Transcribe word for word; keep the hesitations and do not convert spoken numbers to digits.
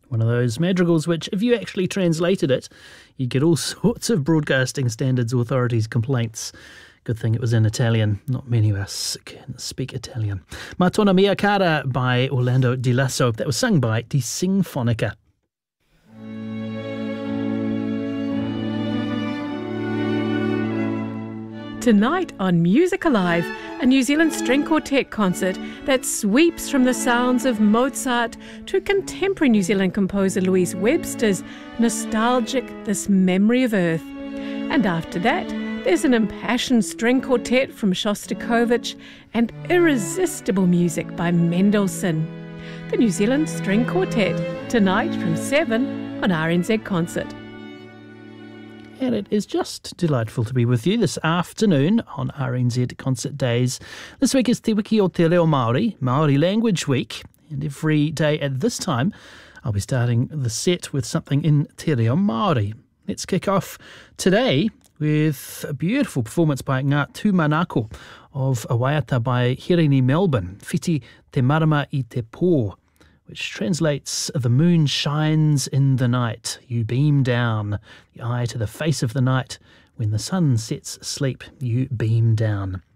One of those madrigals which, if you actually translated it, you get all sorts of Broadcasting Standards Authority's complaints. Good thing it was in Italian. Not many of us can speak Italian. Ma Tona Mia Cara by Orlando Di Lasso. That was sung by Die Singfonica. Tonight on Music Alive, a New Zealand string quartet concert that sweeps from the sounds of Mozart to contemporary New Zealand composer Louise Webster's nostalgic This Memory of Earth. And after that, there's an impassioned string quartet from Shostakovich and irresistible music by Mendelssohn. The New Zealand String Quartet, tonight from seven on R N Z Concert. And it is just delightful to be with you this afternoon on R N Z Concert Days. This week is Te Wiki o Te Reo Māori, Māori Language Week, and every day at this time I'll be starting the set with something in Te Reo Māori. Let's kick off today with a beautiful performance by Ngā Tūmanako of a waiata by Hirini Melbourne, Whiti Te Marama i Te Pō, which translates, the moon shines in the night, you beam down, the eye to the face of the night, when the sun sets asleep, you beam down.